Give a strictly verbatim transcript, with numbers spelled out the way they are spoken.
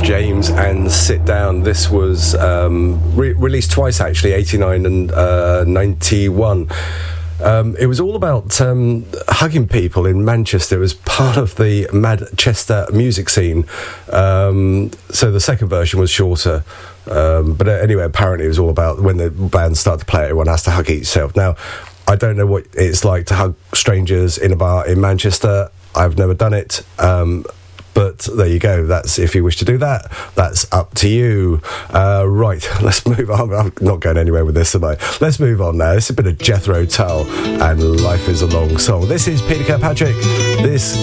James and Sit Down. This was um, re- released twice, actually, eighty-nine and uh, ninety-one. Um, it was all about um, hugging people in Manchester. It was part of the Manchester music scene. Um, so the second version was shorter. Um, but anyway, apparently it was all about when the bands start to play it, everyone has to hug itself. Now, I don't know what it's like to hug strangers in a bar in Manchester. I've never done it. Um, But there you go. That's, if you wish to do that, that's up to you. Uh, right, let's move on. I'm not going anywhere with this, am I? Let's move on now. This is a bit of Jethro Tull and Life is a Long Song. This is Peter Kirkpatrick. This